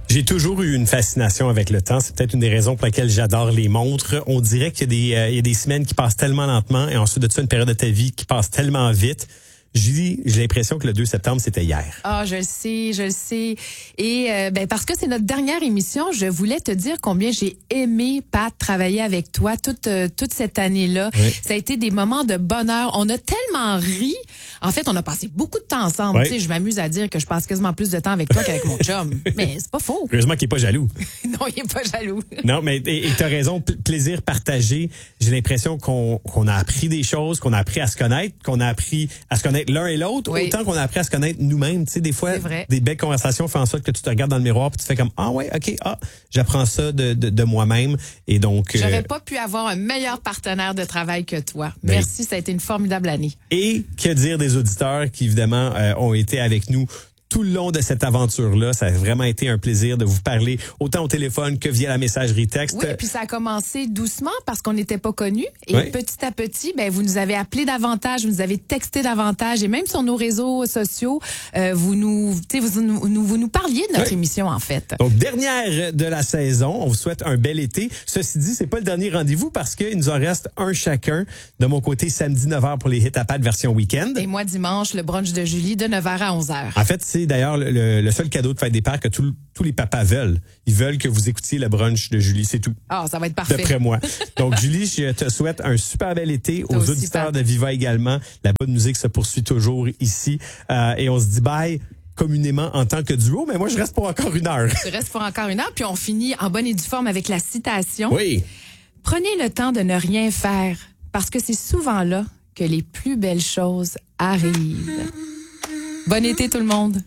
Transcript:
J'ai toujours eu une fascination avec le temps. C'est peut-être une des raisons pour lesquelles j'adore les montres. On dirait qu'il y a des semaines qui passent tellement lentement et ensuite de ça, une période de ta vie qui passe tellement vite. Julie, j'ai l'impression que le 2 septembre, c'était hier. Ah, je le sais. Et parce que c'est notre dernière émission, je voulais te dire combien j'ai aimé, Pat, travailler avec toi toute cette année-là. Oui. Ça a été des moments de bonheur. On a tellement ri. En fait, on a passé beaucoup de temps ensemble. Oui. Tu sais, je m'amuse à dire que je passe quasiment plus de temps avec toi qu'avec mon chum. Mais c'est pas faux. Heureusement qu'il est pas jaloux. Non, il est pas jaloux. Non, mais et t'as raison, plaisir partagé. J'ai l'impression qu'on a appris des choses, qu'on a appris à se connaître, qu'on a appris à se connaître l'un et l'autre, Oui. autant qu'on a appris à se connaître nous-mêmes. Tu sais, des fois, C'est vrai. des belles conversations font en sorte que tu te regardes dans le miroir puis tu fais comme ah ouais, ok, j'apprends ça de moi-même et donc. J'aurais pas pu avoir un meilleur partenaire de travail que toi. Ben, Merci, ça a été une formidable année. Et que dire des auditeurs qui, évidemment, ont été avec nous tout le long de cette aventure-là. Ça a vraiment été un plaisir de vous parler autant au téléphone que via la messagerie texte. Oui, puis ça a commencé doucement parce qu'on n'était pas connus. Et Oui. petit à petit, vous nous avez appelé davantage, vous nous avez texté davantage et même sur nos réseaux sociaux, vous nous parliez de notre émission, en fait. Donc, dernière de la saison. On vous souhaite un bel été. Ceci dit, c'est pas le dernier rendez-vous parce qu'il nous en reste un chacun. De mon côté, samedi 9h pour les Hit à Pat version week-end. Et moi, dimanche, le brunch de Julie de 9h à 11h. En fait, c'est d'ailleurs le seul cadeau de fête des pères que tous les papas veulent. Ils veulent que vous écoutiez le brunch de Julie, c'est tout. Ah, ça va être parfait. D'après moi. Donc, Julie, je te souhaite un super bel été. Toi Aux aussi, auditeurs Pat. de Viva également. La bonne musique se poursuit toujours ici. Et on se dit bye communément en tant que duo, mais moi, je reste pour encore une heure. Tu restes pour encore une heure, puis on finit en bonne et due forme avec la citation. Oui. Prenez le temps de ne rien faire, parce que c'est souvent là que les plus belles choses arrivent. Bon été tout le monde!